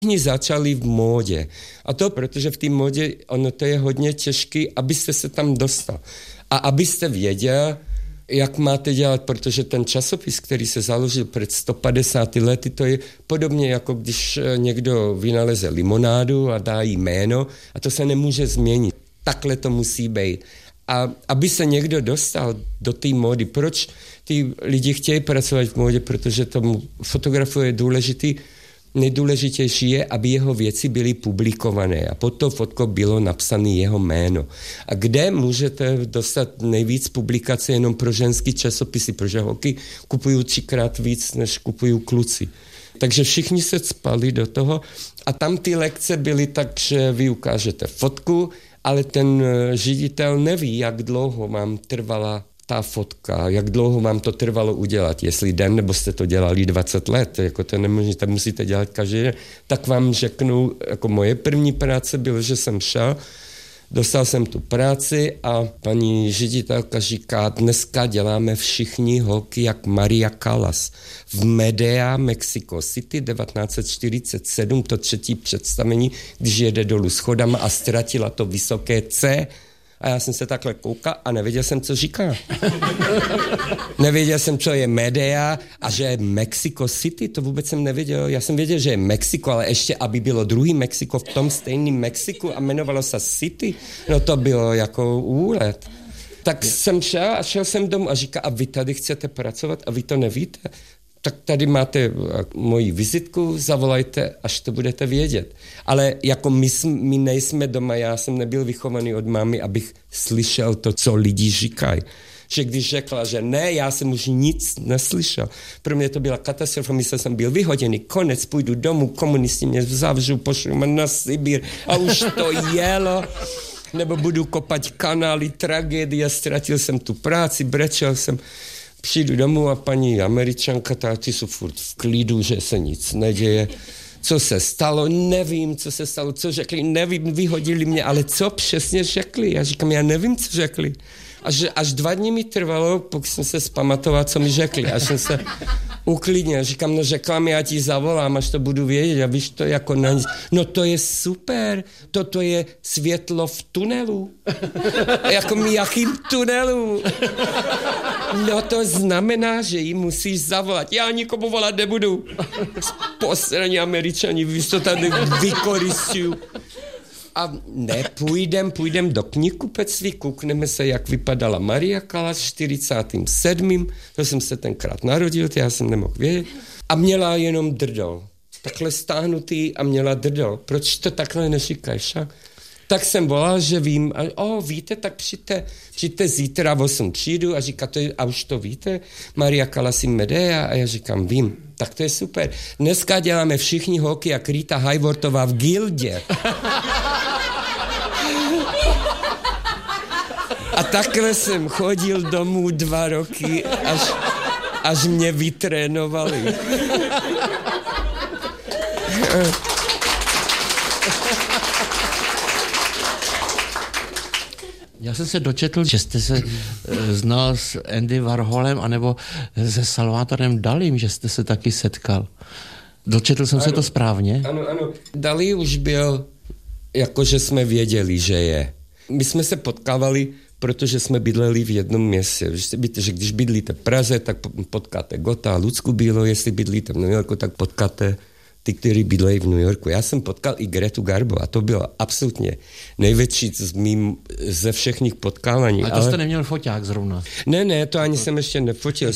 Všichni začali v módě. A to protože v té módě ono to je hodně těžké, abyste se tam dostal. A abyste věděl, jak máte dělat, protože ten časopis, který se založil před 150 lety, to je podobně jako když někdo vynaleze limonádu a dá jí jméno a to se nemůže změnit. Takhle to musí být. A aby se někdo dostal do té módy, proč ty lidi chtějí pracovat v módě, protože tomu fotografu je důležitý, nejdůležitější je, aby jeho věci byly publikované a pod to fotko bylo napsané jeho jméno. A kde můžete dostat nejvíc publikace jenom pro ženský časopisy, protože holky kupují 3x víc, než kupují kluci. Takže všichni se cpali do toho a tam ty lekce byly tak, že vy ukážete fotku, ale ten ředitel neví, jak dlouho vám trvala ta fotka, jak dlouho vám to trvalo udělat, jestli den, nebo jste to dělali 20 let, jako to nemůžete, musíte dělat každý den, tak vám řeknu, jako moje první práce bylo, že jsem šel, dostal jsem tu práci a paní ředitelka říká, dneska děláme všichni holky jak Maria Callas v Medea, Mexico City, 1947, to 3. představení, když jede dolů schodama a ztratila to vysoké C. A já jsem se takhle koukal a nevěděl jsem, co říká. Nevěděl jsem, co je Medea a že je Mexico City, to vůbec jsem nevěděl. Já jsem věděl, že je Mexiko, ale ještě, aby bylo druhý Mexiko v tom stejném Mexiku a jmenovalo se City, no to bylo jako úlet. Tak jsem šel jsem domů a říká, a vy tady chcete pracovat a vy to nevíte? Tak tady máte moji vizitku, zavolajte, až to budete vědět. Ale jako my nejsme doma, já jsem nebyl vychovaný od mámy, abych slyšel to, co lidi říkají. Že když řekla, že ne, já jsem už nic neslyšel. Pro mě to byla katastrofa, myslel jsem byl vyhoděný, konec, půjdu domů, komunisti mě zavřou, pošlu mě na Sibír a už to jelo. Nebo budu kopat kanály, tragédie, ztratil jsem tu práci, brečel jsem. Přijdu domů a paní Američanka, ty jsou furt v klidu, že se nic neděje. Co se stalo? Nevím, co se stalo. Co řekli? Nevím, vyhodili mě, ale co přesně řekli? Já říkám, já nevím, co řekli. Až 2 dny mi trvalo, pokud jsem se zpamatoval, co mi řekli. Až jsem se uklidnil. Říkám, no řekla mi, já ti zavolám, až to budu vědět. A víš to jako na nic. No to je super. Toto je světlo v tunelu. Jako mi jakým tunelu? No to znamená, že jí musíš zavolat. Já nikomu volat nebudu. Posraní Američani, víš to tady vykoristují. A ne, půjdem do knihkupectví, koukneme se, jak vypadala Maria Callas v 47. To jsem se tenkrát narodil, já jsem nemohl vědět. A měla jenom drdol. Takhle stáhnutý a měla drdol. Proč to takhle neříkáš? Tak jsem volal, že vím. A víte, tak přijďte zítra, v 8 přijdu a říká, a už to víte? Maria Callas in Medea? A já říkám, vím. Tak to je super. Dneska děláme všichni holky jak Rita Hayworthová v Gildě. A takhle jsem chodil domů 2 roky, až mě vytrénovali. Já jsem se dočetl, že jste se znal s Andy Warholem anebo se Salvadorem Dalim, že jste se taky setkal. Dočetl jsem se to správně? Ano. Dali už byl, jakože jsme věděli, že je. My jsme se potkávali, protože jsme bydleli v jednom městě. Víte, že když bydlíte v Praze, tak potkáte Gota a Lucku Bílou, jestli bydlíte v New Yorku, tak potkáte ty, kteří bydlejí v New Yorku. Já jsem potkal i Gretu Garbo a to bylo absolutně největší ze všech potkávání. Ale to jste neměl foťák zrovna. Ne, to ani jsem ještě nefotil.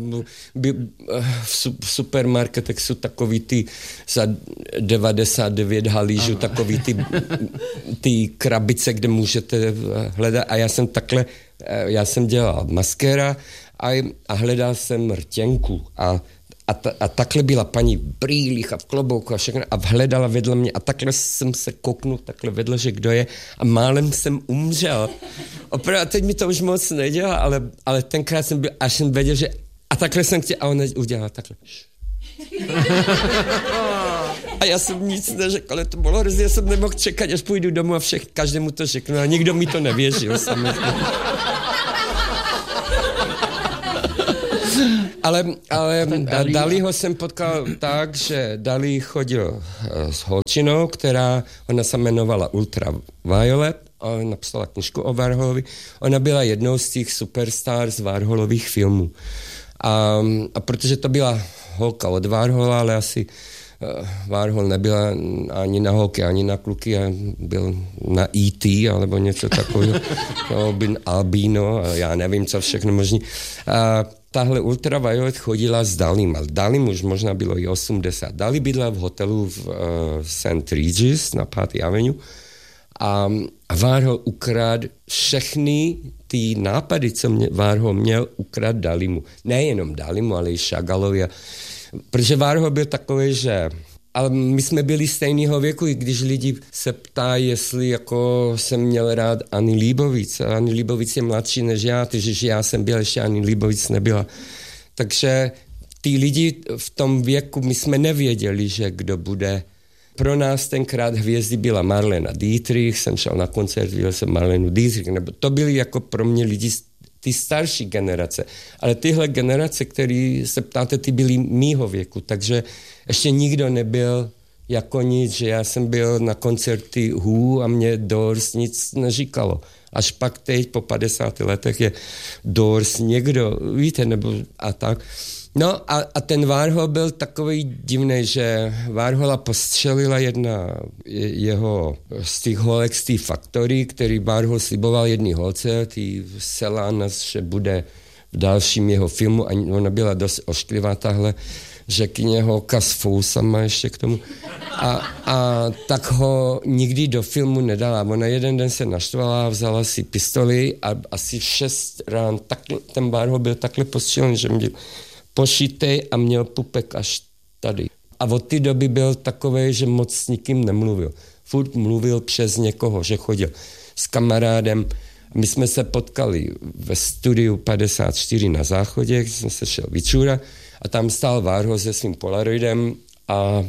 V supermarketech jsou takový ty za 99 halížů, takový ty krabice, kde můžete hledat. A já jsem dělal maskéra a hledal jsem rtěnku a takhle byla paní v brýlích a v klobouku a všechno a hledala vedle mě a takhle jsem se kouknul takhle vedle, že kdo je a málem jsem umřel. Opravdu, teď mi to už moc nedělá, ale tenkrát jsem byl, až jsem věděl, že a takhle jsem chtěl a on udělal takhle. A já jsem nic neřekl, ale to bylo hrozně, já jsem nemohl čekat, až půjdu domů a každému to řeknu a nikdo mi to nevěřil samozřejmě. Ale Dalího jsem potkal tak, že Dalí chodil s holčinou, ona se jmenovala Ultraviolet, a napsala knižku o Warholovi. Ona byla jednou z těch superstar z Warholových filmů. A protože to byla holka od Warhola, ale asi Warhol nebyla ani na holky, ani na kluky, a byl na E.T. alebo něco takového, albino, a já nevím, co všechno možný. A tahle Ultraviolet chodila s Dalim, ale Dalim už možná bylo i 80. Dali bydla v hotelu v St. Regis na 5. Avenue a Warhol ukradl všechny ty nápady, co Warhol měl, ukradl Dalimu. Nejenom Dalimu, ale i Chagalovi. Protože Warhol byl takový, že... Ale my jsme byli stejného věku, i když lidi se ptají, jestli jako jsem měl rád Anny Leibovitz. Anny Leibovitz je mladší než já, takže já jsem byl, ještě Anny Leibovitz nebyla. Takže ty lidi v tom věku, my jsme nevěděli, že kdo bude. Pro nás tenkrát hvězdy byla Marlena Dietrich, jsem šel na koncert, viděl jsem Marlenu Dietrich, nebo to byli jako pro mě lidi ty starší generace. Ale tyhle generace, které se ptáte, ty byly mýho věku, takže ještě nikdo nebyl jako nic, že já jsem byl na koncerty Who a mě Doors nic neříkalo. Až pak teď po 50 letech je Doors někdo, víte, nebo a tak. No a ten Warhol byl takový divný, že Warhola postřelila jedna jeho z těch holek z té Factory, který Warhol sliboval jedný holce, ty Selana, že bude v dalším jeho filmu, a ona byla dost ošklivá tahle, řekně holka s fousama ještě k tomu. A tak ho nikdy do filmu nedala. Ona jeden den se naštvala, vzala si pistoli a asi 6 rán ten Warhol byl takhle postřelený, že měl pošitej a měl pupek až tady. A od té doby byl takovej, že moc s nikým nemluvil. Furt mluvil přes někoho, že chodil s kamarádem. My jsme se potkali ve studiu 54 na Záchodě, kde jsem se šel vyčůrat, a tam stál Warhol se svým polaroidem a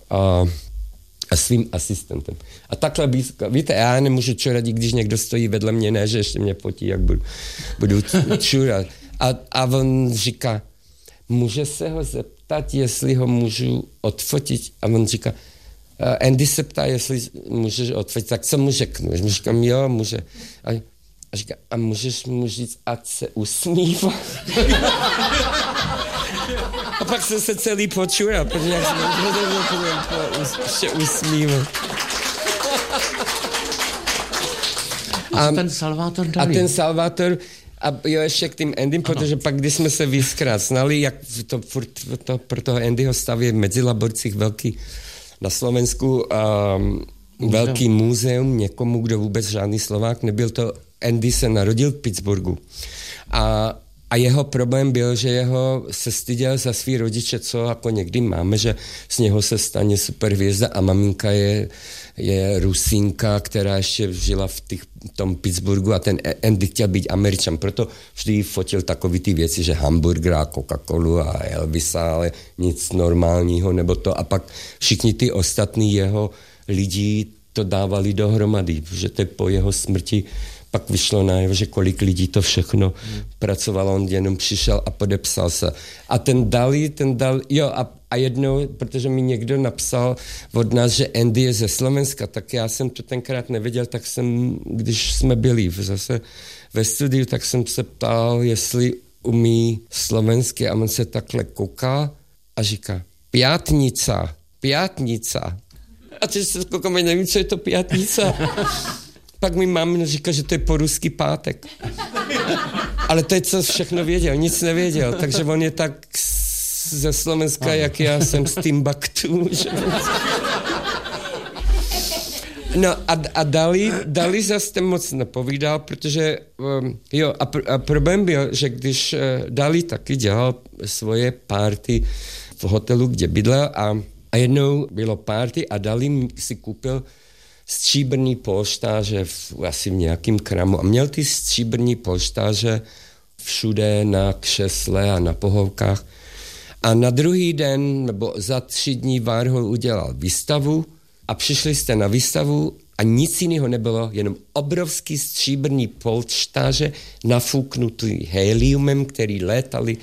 svým asistentem. A takhle blízko. Víte, já nemůžu čurat, když někdo stojí vedle mě, ne, že ještě mě potí, jak budu čurat. A on říká, může se ho zeptat, jestli ho můžu odfotit? A on říká, Andy se ptá, jestli můžeš odfotit, tak co mu řeknu? A říkám, jo, může. A říká, a můžeš mu říct, ať se usmívá? A pak jsem se celý počural, protože jak se usmíval. A ten Salvator Dali. A ten Salvator, a jo, ještě k tým Andym, protože pak, když jsme se víckrát znali, jak to pro toho Andyho staví v Mezilaborcích velký na Slovensku velký muzeum někomu, kdo vůbec žádný Slovák nebyl. To Andy se narodil v Pittsburghu. A jeho problém byl, že jeho se styděl za svý rodiče, co jako někdy máme, že z něho se stane superhvězda, a maminka je Rusínka, která ještě žila v tom Pittsburghu, a ten Andy chtěl být Američan, proto vždy fotil takový ty věci, že hamburger a Coca-Colu a Elvisa, ale nic normálního, nebo to, a pak všichni ty ostatní jeho lidi to dávali dohromady, že to po jeho smrti pak vyšlo najevo, že kolik lidí to všechno pracovalo, on jenom přišel a podepsal se. A ten Dali, jo, a jednou, protože mi někdo napsal od nás, že Andy je ze Slovenska, tak já jsem to tenkrát nevěděl, tak jsem, když jsme byli zase ve studiu, tak jsem se ptal, jestli umí slovensky, a on se takhle kouká a říká, pětnica. A teď se koukám, nevím, co je to pětnica. Pak mi máma říká, že to je po rusky pátek. Ale teď co všechno věděl, nic nevěděl, takže on je tak ze Slovenska, jak já jsem z Timbuktu. No a Dali zase moc nepovídal, protože jo, a problém byl, že když Dali taky dělal svoje party v hotelu, kde bydlel, a jednou bylo party a Dali si koupil stříbrný polštáře asi v nějakým kramu. A měl ty stříbrný polštáře všude na křesle a na pohovkách. A na druhý den, nebo za 3 dní Warhol udělal výstavu a přišli jste na výstavu a nic jiného nebylo, jenom obrovský stříbrný polštáře nafuknutý heliumem, který létali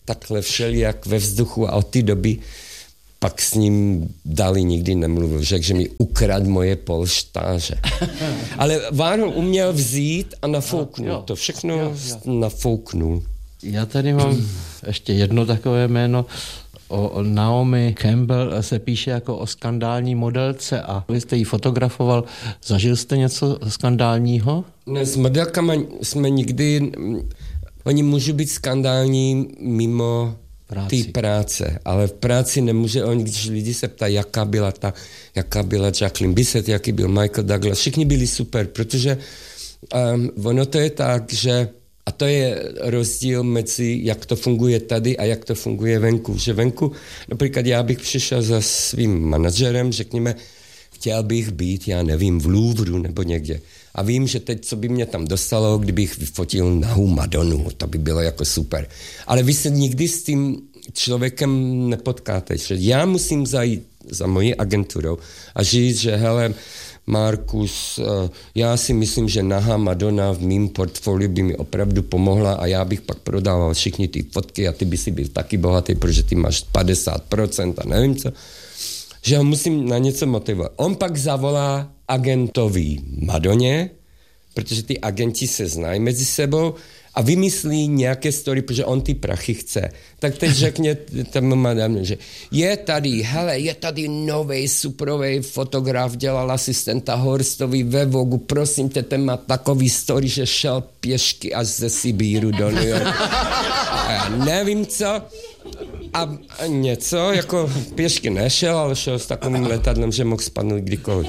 takhle všelijak ve vzduchu a od té doby pak s ním dali nikdy nemluvil. Řekl, že mi ukradl moje polštáře. Ale Warhol uměl vzít a nafouknul. To všechno nafouknul. Já tady mám ještě jedno takové jméno. O Naomi Campbell se píše jako o skandální modelce a vy jste ji fotografoval. Zažil jste něco skandálního? Ne, s modelkama jsme nikdy... Oni můžou být skandální mimo té práce, ale v práci nemůže, když lidi se ptají, jaká byla Jacqueline Bisset, jaký byl Michael Douglas, všichni byli super, protože ono to je tak, že a to je rozdíl mezi, jak to funguje tady a jak to funguje venku. Že venku, například já bych přišel za svým manažerem, řekněme, chtěl bych být, já nevím, v Louvru nebo někde. A vím, že teď, co by mě tam dostalo, kdybych vyfotil nahou Madonu, to by bylo jako super. Ale vy se nikdy s tím člověkem nepotkáte. Že já musím zajít za mojí agenturou a říct, že hele, Markus, já si myslím, že nahá Madonna v mým portfoliu by mi opravdu pomohla a já bych pak prodával všichni ty fotky a ty by si byl taky bohatý, protože ty máš 50% a nevím co. Že ho musím na něco motivovat. On pak zavolá agentovi Madoně, protože ty agenti se znají mezi sebou a vymyslí nějaké story, protože on ty prachy chce. Tak teď řekne tam madame, že je tady novej superovej fotograf, dělal asistenta Horstovi ve Vogu, prosím tě, ten má takový story, že šel pěšky až ze Sibíru do New York. A já nevím co. A něco, jako pěšky nešel, ale šel s takovým letadlem, že mohl spadnout kdykoliv.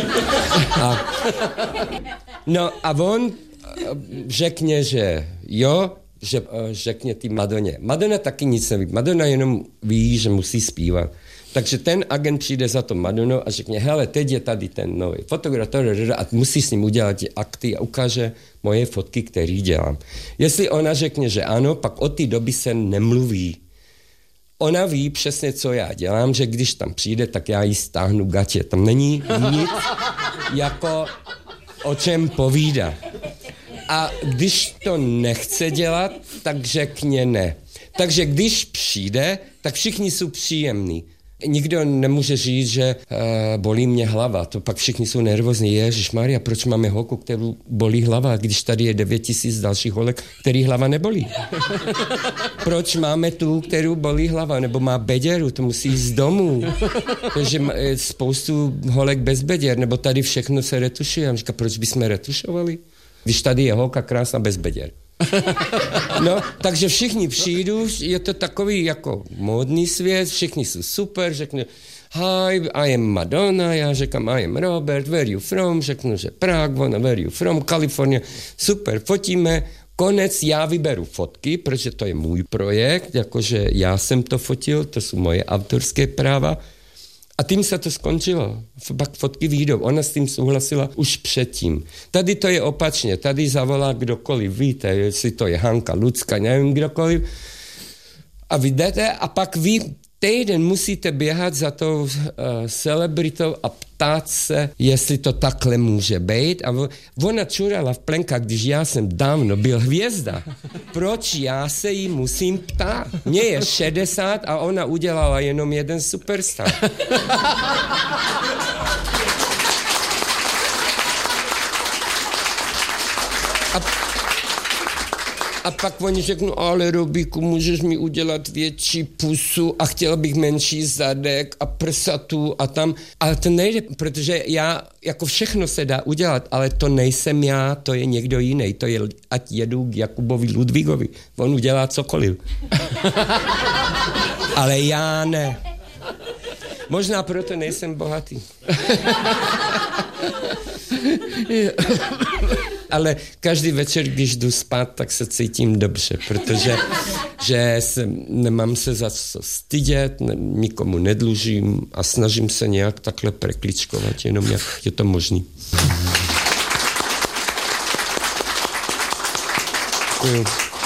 A on řekne, že jo, že řekne ty Madoně. Madonna taky nic neví. Madonna jenom ví, že musí zpívat. Takže ten agent přijde za to Madonou a řekne, hele, teď je tady ten nový fotograf a musí s ním udělat akty a ukáže moje fotky, které dělám. Jestli ona řekne, že ano, pak od té doby se nemluví. Ona ví přesně, co já dělám, že když tam přijde, tak já jí stáhnu gatě. Tam není nic jako o čem povídat. A když to nechce dělat, tak řekně ne. Takže když přijde, tak všichni jsou příjemní. Nikdo nemůže říct, že bolí mě hlava. To pak všichni jsou nervózní. Ježišmarja, proč máme holku, kterou bolí hlava, když tady je 9000 dalších holek, který hlava nebolí? Proč máme tu, kterou bolí hlava, nebo má beděru, to musí jít z domů. Takže spoustu holek bez beděr, nebo tady všechno se retušuje. Říká, proč bychom retušovali? Když tady je holka krásná bez beděr. No, takže všichni přijdou, je to takový jako módní svět, všichni jsou super, řeknu, hi, I am Madonna, já řekám, I am Robert, where you from, řeknu, že Prague, ona, where you from, California, super, fotíme, konec, já vyberu fotky, protože to je můj projekt, jakože já jsem to fotil, to jsou moje autorské práva. A tím se to skončilo. Pak fotky vyjdou. Ona s tím souhlasila už předtím. Tady to je opačně. Tady zavolá kdokoliv. Víte, jestli to je Hanka, Lucka, nevím kdokoliv. A vy jdete a pak vy týden musíte běhat za tou celebritou a ptát se, jestli to takhle může být. A ona čurala v plenkách, když já jsem dávno byl hvězda. Proč já se jí musím ptát? Mně je 60 a ona udělala jenom jeden superstar. A pak oni řeknou, ale Robíku, můžeš mi udělat větší pusu a chtěl bych menší zadek a prsatu a tam. Ale to nejde, protože já, jako všechno se dá udělat, ale to nejsem já, to je někdo jiný. To je, ať jedu k Jakubovi Ludvígovi. On udělá cokoliv. Ale já ne. Možná proto nejsem bohatý. Ale každý večer, když jdu spát, tak se cítím dobře, protože nemám se za co stydět, nikomu nedlužím a snažím se nějak takhle prekličkovat, jenom jak je to možný.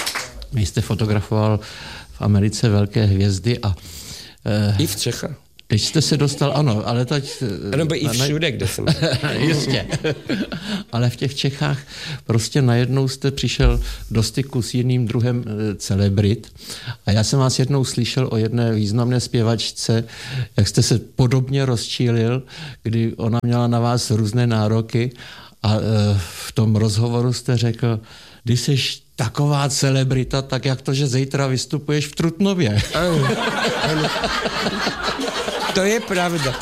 Vy jste fotografoval v Americe velké hvězdy a... I v Čechách. Teď jste se dostal, ano, ale teď... Nebo i všude, kde jsem. Jistě. Ale v těch Čechách prostě najednou jste přišel do styku s jiným druhem celebrit. A já jsem vás jednou slyšel o jedné významné zpěvačce, jak jste se podobně rozčílil, kdy ona měla na vás různé nároky a v tom rozhovoru jste řekl, když jsi taková celebrita, tak jak to, že zítra vystupuješ v Trutnově. Ano, ano. To je pravda.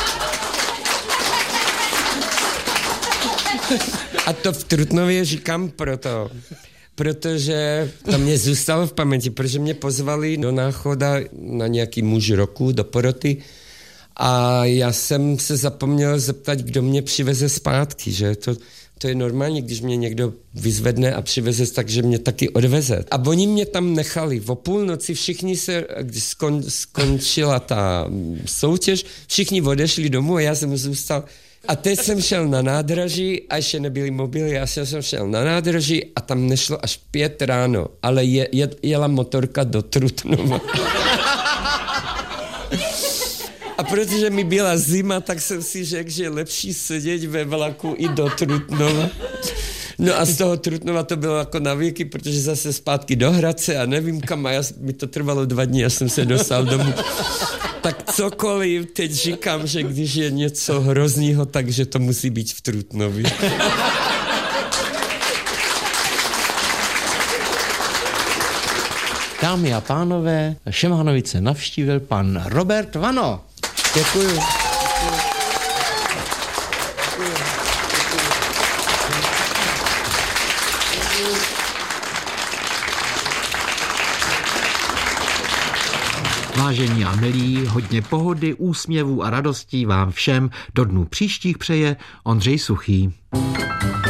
A to v Trutnově říkám protože to mě zůstalo v paměti, protože mě pozvali do Náchoda na nějaký muž roku, do poroty a já jsem se zapomněl zeptat, kdo mě přiveze zpátky, že to je normální, když mě někdo vyzvedne a přiveze, takže mě taky odveze. A oni mě tam nechali. O půlnoci všichni když skončila ta soutěž, všichni odešli domů a já jsem zůstal. A teď jsem šel na nádraží a ještě nebyly mobily, já jsem šel na nádraží a tam nešlo až 5 ráno, ale jela motorka do Trutnova. A protože mi byla zima, tak jsem si řekl, že je lepší sedět ve vlaku i do Trutnova. No a z toho Trutnova to bylo jako na věky, protože zase zpátky do Hradce a nevím kam a mi to trvalo 2 dny, až jsem se dostal domů. Tak cokoliv teď říkám, že když je něco hroznýho, takže to musí být v Trutnově. Dámy a pánové, Šemanovice navštívil pan Robert Vano. Děkuju. Vážení a milí, hodně pohody, úsměvů a radostí vám všem do dnů příštích přeje Ondřej Suchý.